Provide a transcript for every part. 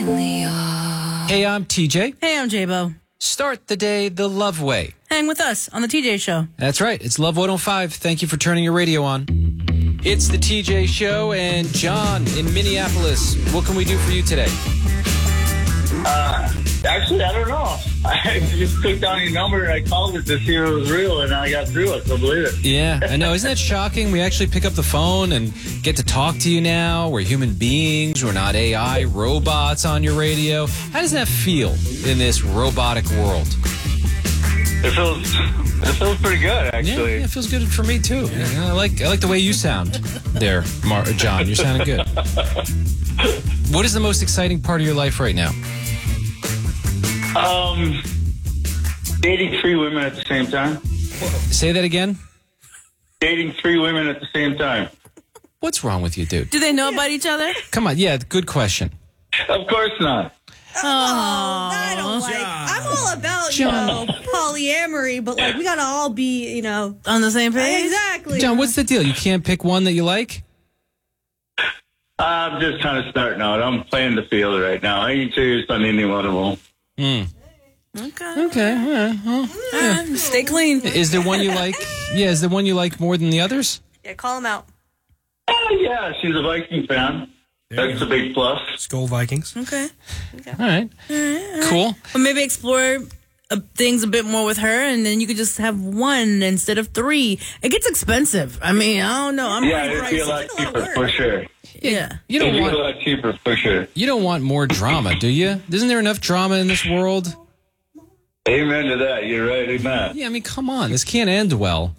Hey, I'm TJ. Hey, I'm J-Bo. Start the day the love way. Hang with us on the TJ Show. That's right. It's Love 105. Thank you for turning your radio on. It's the TJ Show, and John in Minneapolis. What can we do for you today? Actually, I don't know. I just took down your number and I called it to see if it was real, and I got through it, so believe it. Yeah, I know. Isn't that shocking? We actually pick up the phone and get to talk to you now. We're human beings. We're not AI robots on your radio. How does that feel in this robotic world? It feels pretty good, actually. Yeah, it feels good for me, too. Yeah, I like the way you sound there, John. You're sounding good. What is the most exciting part of your life right now? Dating 3 women at the same time. Say that again? Dating 3 women at the same time. What's wrong with you, dude? Do they know about each other? Come on. Yeah, good question. Of course not. I don't like. I'm all about polyamory, but like we gotta all be On the same page? exactly. John, what's the deal? You can't pick one that you like? I'm just kind of starting out. I'm playing the field right now. I ain't serious on any one of them. Okay. Well, Stay clean. is there one you like? Yeah, is there one you like more than the others? Yeah, call him out. Yeah, she's a Viking fan. That's a big plus. Skull Vikings. Okay. All right. Cool. Or maybe explore things a bit more with her, and then you could just have one instead of 3. It gets expensive. I mean, I don't know. Yeah, it'd be a lot cheaper for sure. Yeah. You It'd don't be a want lot cheaper for sure. you don't want more drama, do you? Isn't there enough drama in this world? Amen to that. You're right, amen. Yeah, I mean, come on. This can't end well.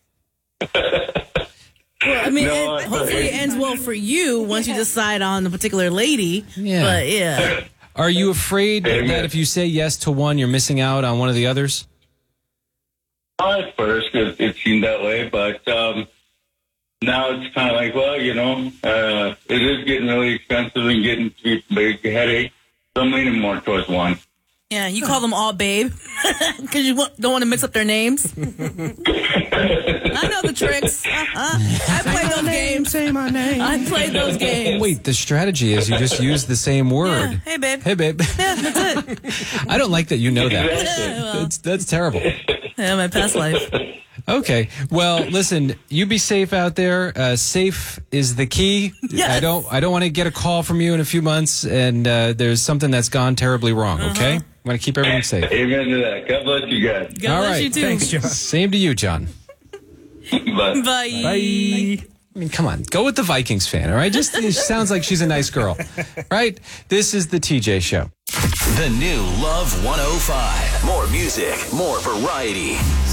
Well, I mean, No, hopefully it ends well for you once you decide on the particular lady. Yeah. But yeah. Are you afraid Amen. that if you say yes to one, you're missing out on one of the others? At first, it seemed that way, but now it's kind of like, well, it is getting really expensive and getting to be a big headache. So I'm leaning more towards one. Yeah, you call them all babe because you don't want to mix up their names. I know the tricks. I play those games. Say my name. I played those games. Wait, the strategy is you just use the same Yeah. word. Hey, babe. Hey, babe. Yeah, that's it. I don't like that you know that. Exactly. Well, That's terrible. yeah, my past life. Okay. Well, listen, you be safe out there. Safe is the key. Yes. I don't want to get a call from you in a few months and there's something that's gone terribly wrong, okay? I'm going to keep everything safe. Amen to that. God bless you guys. God All bless right. you too. Thanks, John. Same to you, John. Bye. Bye. I mean, come on. Go with the Vikings fan, all right? Just it sounds like she's a nice girl, right? This is the TJ Show. The new Love 105. More music, more variety.